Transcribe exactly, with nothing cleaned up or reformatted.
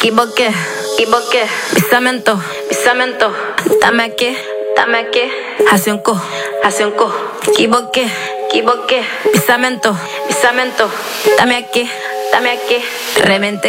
equivoqué, equivoqué. Pisamento, pisamento. Dame aquí, dame aquí. Hace un co, hace un co. Equivoqué, equivoqué. Pisamento, pisamento. Dame aquí, dame aquí. Reventé.